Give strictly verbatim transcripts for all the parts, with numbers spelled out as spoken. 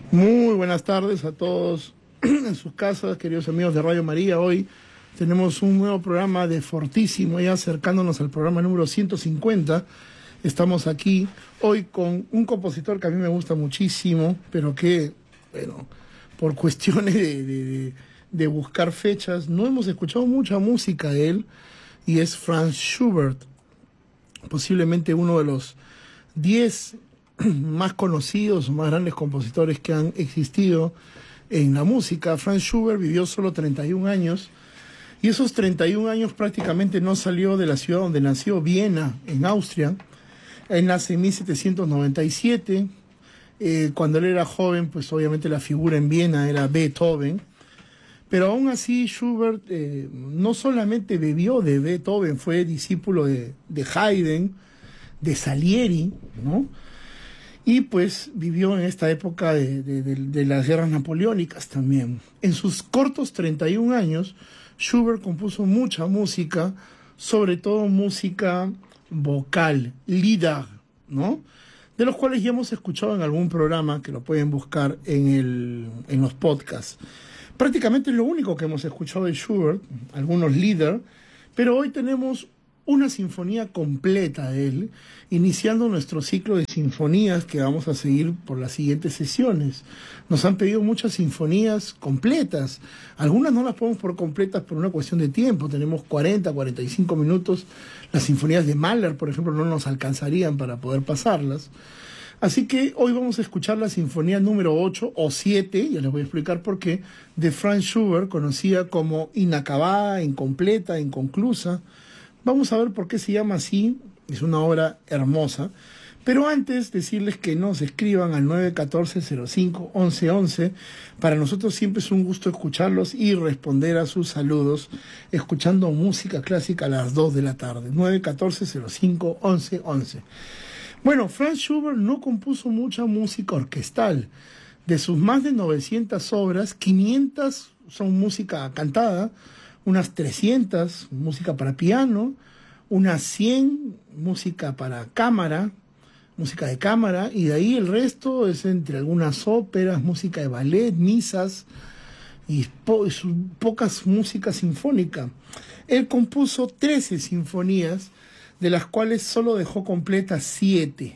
Muy buenas tardes a todos en sus casas, queridos amigos de Radio María. Hoy tenemos un nuevo programa de Fortísimo, ya acercándonos al programa número ciento cincuenta. Estamos aquí hoy con un compositor que a mí me gusta muchísimo, pero que, bueno, por cuestiones de, de, de, de buscar fechas, no hemos escuchado mucha música de él, y es Franz Schubert, posiblemente uno de los diez más conocidos o más grandes compositores que han existido en la música. Franz Schubert vivió solo treinta y un años, y esos treinta y un años prácticamente no salió de la ciudad donde nació, Viena, en Austria. Él nace en mil setecientos noventa y siete. Eh, cuando él era joven, pues obviamente la figura en Viena era Beethoven. Pero aún así Schubert eh, no solamente bebió de Beethoven, fue discípulo de, de Haydn, de Salieri, ¿no? Y pues vivió en esta época de, de, de, de las guerras napoleónicas también. En sus cortos treinta y un años, Schubert compuso mucha música, sobre todo música vocal, Lieder, ¿no? De los cuales ya hemos escuchado en algún programa, que lo pueden buscar en, el, en los podcasts. Prácticamente es lo único que hemos escuchado de Schubert, algunos Lieder, pero hoy tenemos una sinfonía completa de él, iniciando nuestro ciclo de sinfonías que vamos a seguir por las siguientes sesiones. Nos han pedido muchas sinfonías completas. Algunas no las ponemos por completas por una cuestión de tiempo. Tenemos cuarenta, cuarenta y cinco minutos. Las sinfonías de Mahler, por ejemplo, no nos alcanzarían para poder pasarlas. Así que hoy vamos a escuchar la sinfonía número ocho o siete, ya les voy a explicar por qué, de Franz Schubert, conocida como inacabada, incompleta, inconclusa. Vamos a ver por qué se llama así, es una obra hermosa. Pero antes, decirles que nos escriban al nueve uno cuatro, cero cinco, once once. Para nosotros siempre es un gusto escucharlos y responder a sus saludos, escuchando música clásica a las dos de la tarde. nueve uno cuatro, cero cinco, once once. Bueno, Franz Schubert no compuso mucha música orquestal. De sus más de novecientas obras, quinientas son música cantada, unas trescientas música para piano, unas cien música para cámara, música de cámara, y de ahí el resto es entre algunas óperas, música de ballet, misas y po- pocas música sinfónica. Él compuso trece sinfonías, de las cuales solo dejó completas siete.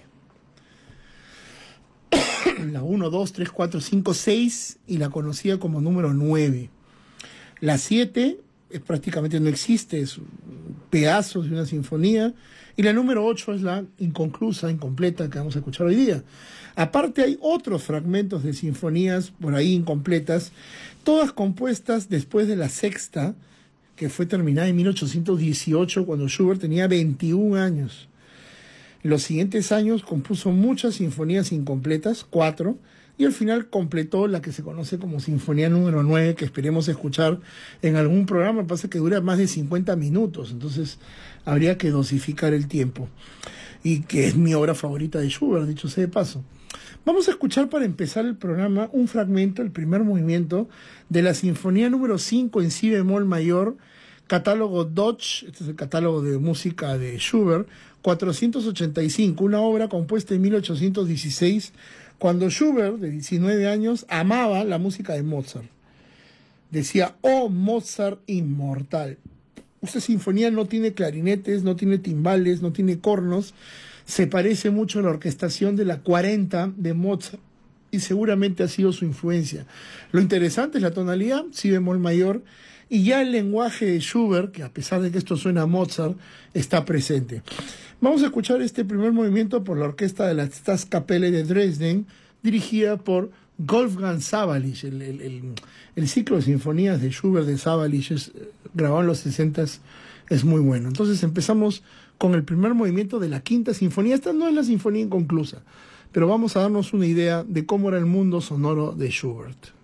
La uno, dos, tres, cuatro, cinco, seis, y la conocida como número nueve. La siete es, prácticamente no existe, es pedazos de una sinfonía, y la número ocho es la inconclusa, incompleta, que vamos a escuchar hoy día. Aparte hay otros fragmentos de sinfonías por ahí incompletas, todas compuestas después de la sexta, que fue terminada en mil ochocientos dieciocho, cuando Schubert tenía veintiún años. En los siguientes años compuso muchas sinfonías incompletas, cuatro, y al final completó la que se conoce como Sinfonía número nueve, que esperemos escuchar en algún programa. Pasa que dura más de cincuenta minutos, entonces habría que dosificar el tiempo. Y que es mi obra favorita de Schubert, dicho sea de paso. Vamos a escuchar para empezar el programa un fragmento, el primer movimiento, de la Sinfonía número cinco en si bemol mayor, catálogo Deutsch, este es el catálogo de música de Schubert, cuatrocientos ochenta y cinco, una obra compuesta en mil ochocientos dieciséis, cuando Schubert, de diecinueve años, amaba la música de Mozart. Decía, oh Mozart inmortal. Esta sinfonía no tiene clarinetes, no tiene timbales, no tiene cornos, se parece mucho a la orquestación de la cuarenta de Mozart, y seguramente ha sido su influencia. Lo interesante es la tonalidad, si bemol mayor, y ya el lenguaje de Schubert, que a pesar de que esto suena a Mozart, está presente. Vamos a escuchar este primer movimiento por la orquesta de la Staatskapelle de Dresden, dirigida por Wolfgang Sawallisch. El, el, el, el ciclo de sinfonías de Schubert de Sawallisch, es, grabado en los sesentas, es muy bueno. Entonces empezamos con el primer movimiento de la quinta sinfonía. Esta no es la sinfonía inconclusa, pero vamos a darnos una idea de cómo era el mundo sonoro de Schubert.